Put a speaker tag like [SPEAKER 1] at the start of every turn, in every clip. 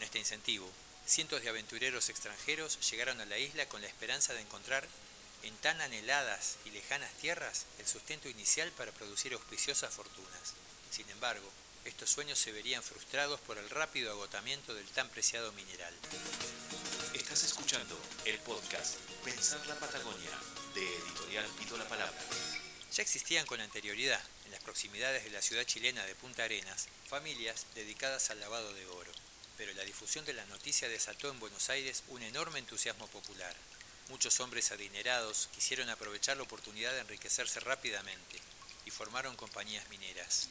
[SPEAKER 1] este incentivo, cientos de aventureros extranjeros llegaron a la isla con la esperanza de encontrar en tan anheladas y lejanas tierras el sustento inicial para producir auspiciosas fortunas. Sin embargo, estos sueños se verían frustrados por el rápido agotamiento del tan preciado mineral.
[SPEAKER 2] Estás escuchando el podcast Pensar la Patagonia, de Editorial Pido la Palabra.
[SPEAKER 1] Ya existían con anterioridad, en las proximidades de la ciudad chilena de Punta Arenas, familias dedicadas al lavado de oro, pero la difusión de la noticia desató en Buenos Aires un enorme entusiasmo popular. Muchos hombres adinerados quisieron aprovechar la oportunidad de enriquecerse rápidamente y formaron compañías mineras.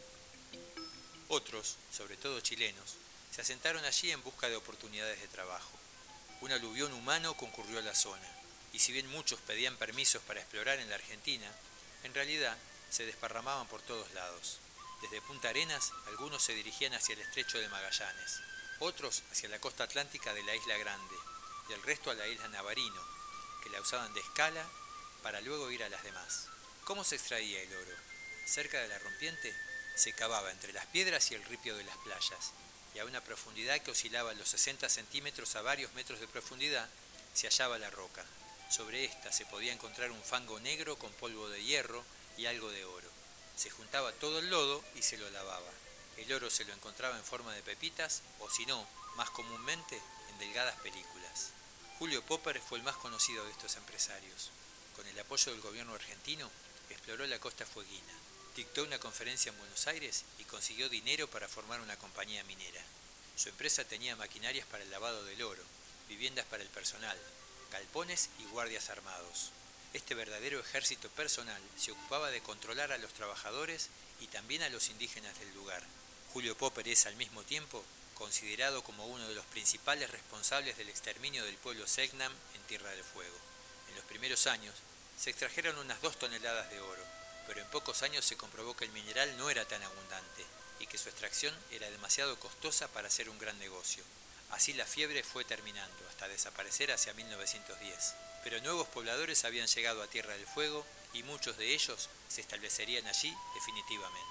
[SPEAKER 1] Otros, sobre todo chilenos, se asentaron allí en busca de oportunidades de trabajo. Un aluvión humano concurrió a la zona, y si bien muchos pedían permisos para explorar en la Argentina, en realidad se desparramaban por todos lados. Desde Punta Arenas, algunos se dirigían hacia el estrecho de Magallanes, otros hacia la costa atlántica de la Isla Grande, y el resto a la isla Navarino, que la usaban de escala para luego ir a las demás. ¿Cómo se extraía el oro? Cerca de la rompiente se cavaba entre las piedras y el ripio de las playas, y a una profundidad que oscilaba los 60 centímetros a varios metros de profundidad se hallaba la roca. Sobre esta se podía encontrar un fango negro con polvo de hierro y algo de oro. Se juntaba todo el lodo y se lo lavaba. El oro se lo encontraba en forma de pepitas o, si no, más comúnmente, en delgadas películas. Julio Popper fue el más conocido de estos empresarios. Con el apoyo del gobierno argentino, exploró la costa fueguina, dictó una conferencia en Buenos Aires y consiguió dinero para formar una compañía minera. Su empresa tenía maquinarias para el lavado del oro, viviendas para el personal, galpones y guardias armados. Este verdadero ejército personal se ocupaba de controlar a los trabajadores y también a los indígenas del lugar. Julio Popper es al mismo tiempo considerado como uno de los principales responsables del exterminio del pueblo Selknam en Tierra del Fuego. En los primeros años se extrajeron unas 2 toneladas de oro, pero en pocos años se comprobó que el mineral no era tan abundante y que su extracción era demasiado costosa para hacer un gran negocio. Así la fiebre fue terminando, hasta desaparecer hacia 1910. Pero nuevos pobladores habían llegado a Tierra del Fuego y muchos de ellos se establecerían allí definitivamente.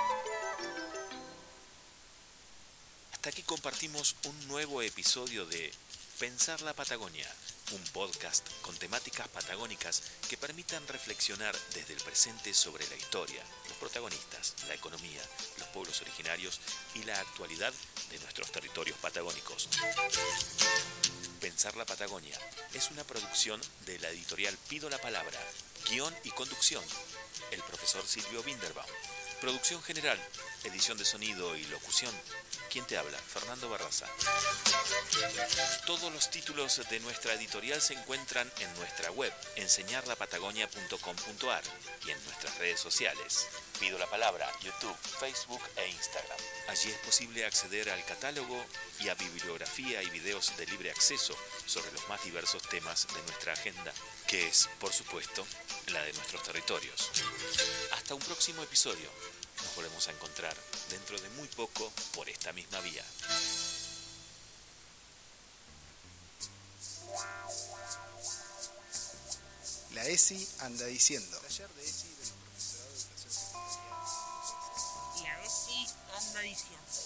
[SPEAKER 2] Hasta aquí compartimos un nuevo episodio de Pensar la Patagonia, un podcast con temáticas patagónicas que permitan reflexionar desde el presente sobre la historia, los protagonistas, la economía, los pueblos originarios y la actualidad de nuestros territorios patagónicos. Pensar la Patagonia es una producción de la editorial Pido la Palabra, guión y conducción, el profesor Silvio Binderbaum. Producción general, edición de sonido y locución, ¿quién te habla? Fernando Barraza. Todos los títulos de nuestra editorial se encuentran en nuestra web, enseñarlapatagonia.com.ar, y en nuestras redes sociales. Pido la Palabra, YouTube, Facebook e Instagram. Allí es posible acceder al catálogo y a bibliografía y videos de libre acceso sobre los más diversos temas de nuestra agenda, que es, por supuesto, la de nuestros territorios. Hasta un próximo episodio. Nos volvemos a encontrar dentro de muy poco por esta misma vía.
[SPEAKER 3] La ESI anda diciendo.
[SPEAKER 4] La ESI anda diciendo.